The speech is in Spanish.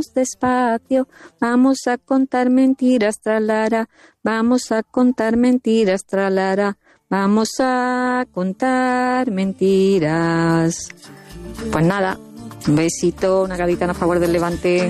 vamos despacio, vamos a contar mentiras, tralara, vamos a contar mentiras, tralara, vamos a contar mentiras. Pues nada, un besito, una gaditana a favor del Levante.